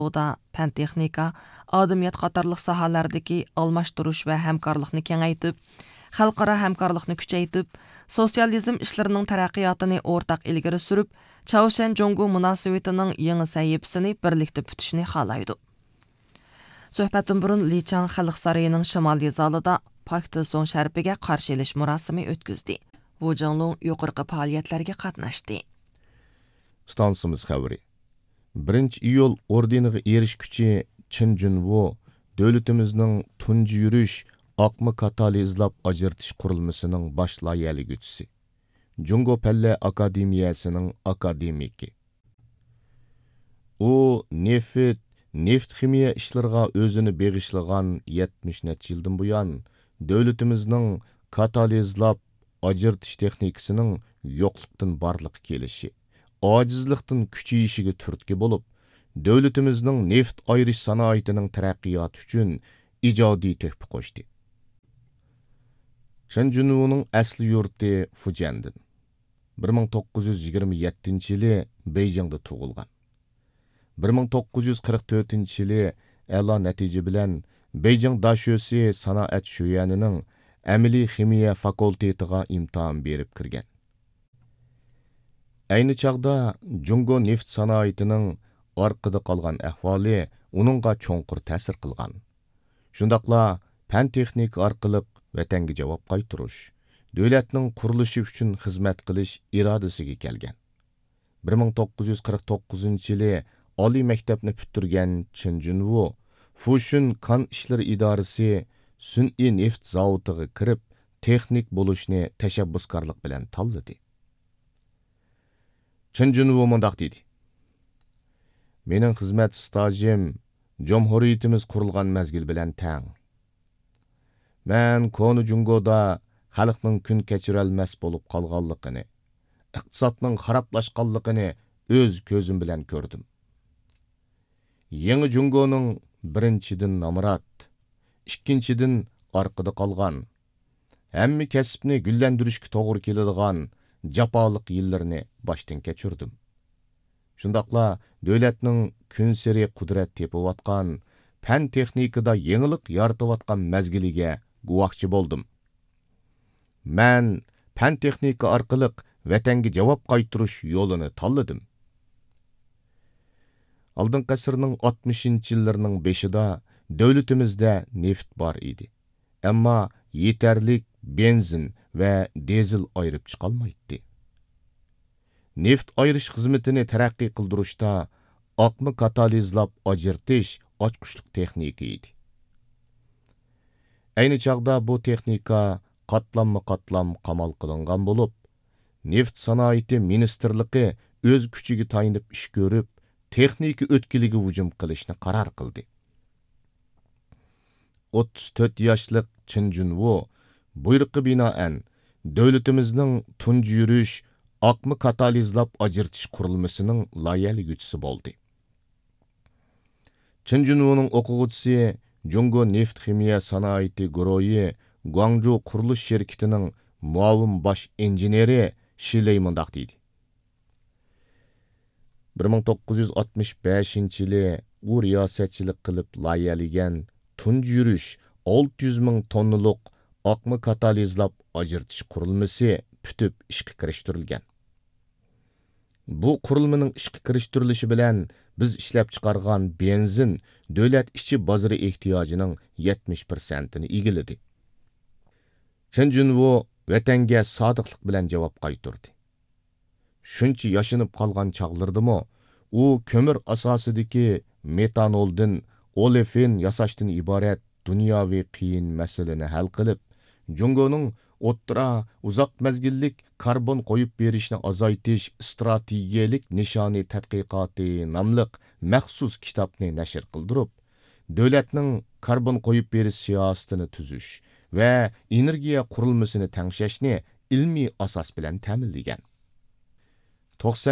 Oda fen texnika, adamiyat qatarlıq sahalardaki almashtırış və həmkarlıqni kengaytib, xalqara həmkarlıqni küçəytib, sosyalizm işlərinin taraqqiyatını ortaq ilgiri sürüp, Çavuşen-Jongu münasibətinin yeni səhifəsini birlikdə bütüşünü xalaydı. Söhbətin burun Li Chang Xalq Sarayının şimali zalida Pakistan şərbiga qarşı elish murosimi o'tkazdi. Wu Jinglong yuqorqi faoliyatlarga qatnashdi. Stansimiz xabari. 1-iyul ordeniga erishguchi Chin Junwo davlatimizning tunji yurish aqmi katali izlab ajratish qurilmasining bosh loyihaligüchisi. Jungo Palla Akademiyasining akademiki. U neft ximiya ishlariga o'zini beg'ishlagan 70 necha yildan buyon davlatimizning katalizlab ajratish texnikasining yo'qlikdan barliq kelishi, ojizlikdan kuchayishiga turtki bo'lib, davlatimizning neft ayirish sanoatining taraqqiyoti uchun ijodiy töhfa qo'shdi. Chen Junwoning asli yurti Fujian'dan. 1927-yili Beijingda tug'ilgan. 1944-yili a'lo natija bilan Beijing Dashosi sanoat shuyanining amaliy ximiya fakultetiga imtihon berib kirgan. Ayni chaqda Jungo neft sanoatining orqada qolgan ahvoli uningga cho'nqur ta'sir qilgan. Shundaqla fan texnika orqali vatanga javob qaytirish, davlatning qurilishi uchun xizmat qilish irodasiga kelgan. 1949-yili oliy maktabni bitirgan Chen Junwo Fushun kan ishlari idorasi sun'iy neft zavodiga kirib, texnik bo'lishni tashabbuskorlik bilan tanladi. Chen Junwo mundaq dedi: "Mening xizmat stajim Jumhuriyatimiz qurilgan mazgil bilan tang. Men konu Jungoda xalqning kun kechirolmas bo'lib qolganligini, iqtisodning xarablashganligini o'z ko'zim bilan ko'rdim. Yangi Jungoning birinchidan namrat, ikkinchidan orqada qolgan, hamma kasbni gullantirishga to'g'ri keladigan jafoliq yillarni boshdan kechirdim. Shundaqla davlatning kun sari qudrat tepiyotgan, fan texnikada yangilik yaratayotgan mazgiliga guvohchi bo'ldim. Men fan texnika orqali vatanga javob qaytirish yo'lini tanladim." Aldingi asrning 60-yillarining beshida davlatimizda neft bor edi. Ammo yetarlik benzin va dizel ayirib chiqolmaydi. Neft ayirish xizmatini taraqqiy qildirishda oqmi katalizlab ajratish ochqushliq texnika edi. Ayni chaqda bu texnika qatlam qamal qilingan bo'lib, neft sanoati ministerligi o'z kuchiga tayinib ish ko'rib, texnika o'tkiliga hujum qilishni qaror qildi. 34 yoshlik Chen Junwo buyruqqa binoan davlatimizning tunji yurish aqmi katalizlab ajratish qurilmasining loyihaligüchisi bo'ldi. Chen Junwoning o'quvchisi Jungo neft ximiya sanoati guruhi Guangzhou qurilish shirkatining muavin bosh injeneri Shiley mundaq deydi: 1965-yili u riyosatchilik qilib loyihalagan tunji yurish 600 ming tonnalik oqmi katalizlab ajratish qurilmasi putib ishga kirishtirilgan. Bu qurilmaning ishga kirishtirilishi bilan biz ishlab chiqargan benzin davlat ichi bozori ehtiyojining 70%ni egiladi. Chen Junwo vatanga sodiqlik bilan javob qaytardi. Shuncha yashinib qolgan chaqlardimi, u ko'mir asosidagi metanoldan olefin yasashdan iborat dunyoviy qiyin masalani hal qilib, Jungoning o'ttira uzoq mazgillik karbon qo'yib berishni azaytish strategiyalik nishoni tadqiqoti nomli maxsus kitobni nashr qildirib, davlatning karbon qo'yib berish siyosatini tuzish va energiya qurilmasini tangshashni ilmiy asos bilan ta'minlagan.